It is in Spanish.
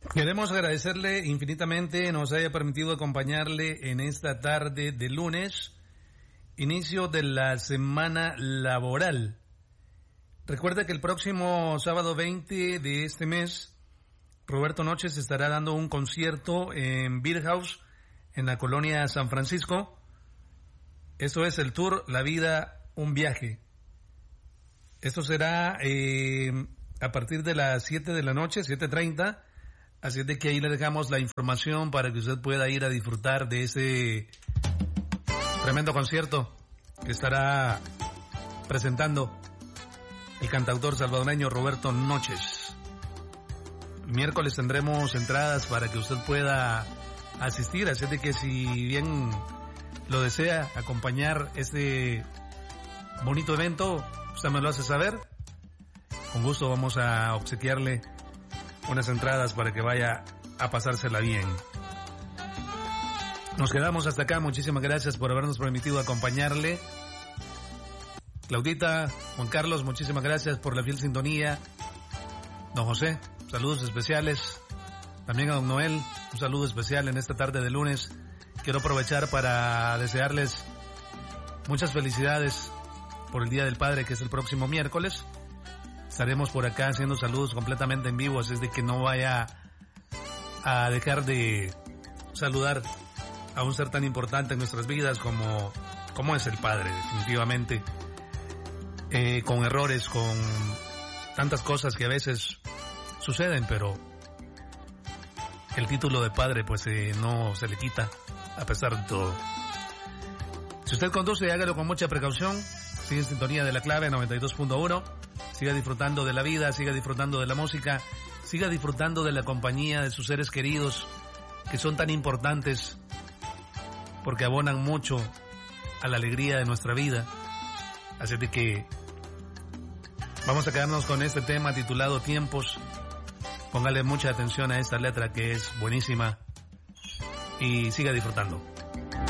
Queremos agradecerle infinitamente nos haya permitido acompañarle en esta tarde de lunes, inicio de la semana laboral. Recuerda que el próximo sábado 20 de este mes, Roberto Noches estará dando un concierto en Beer House, en la colonia San Francisco. Esto es el tour La Vida, un viaje. Esto será a partir de las 7 de la noche, 7:30. Así es de que ahí le dejamos la información para que usted pueda ir a disfrutar de ese tremendo concierto que estará presentando el cantautor salvadoreño Roberto Noches. El miércoles tendremos entradas para que usted pueda asistir, así es de que si bien lo desea acompañar este bonito evento, usted me lo hace saber. Con gusto vamos a obsequiarle unas entradas para que vaya a pasársela bien. Nos quedamos hasta acá. Muchísimas gracias por habernos permitido acompañarle. Claudita, Juan Carlos, muchísimas gracias por la fiel sintonía. Don José, saludos especiales. También a don Noel, un saludo especial en esta tarde de lunes. Quiero aprovechar para desearles muchas felicidades por el Día del Padre, que es el próximo miércoles. Estaremos por acá haciendo saludos completamente en vivo, así es de que no vaya a dejar de saludar a un ser tan importante en nuestras vidas como es el Padre, definitivamente. Con errores, con tantas cosas que a veces suceden, pero el título de Padre pues no se le quita a pesar de todo. Si usted conduce, hágalo con mucha precaución. Sigue en sintonía de La Clave 92.1. Siga disfrutando de la vida, siga disfrutando de la música, siga disfrutando de la compañía de sus seres queridos, que son tan importantes porque abonan mucho a la alegría de nuestra vida. Así de que vamos a quedarnos con este tema titulado Tiempos. Póngale mucha atención a esta letra que es buenísima y siga disfrutando.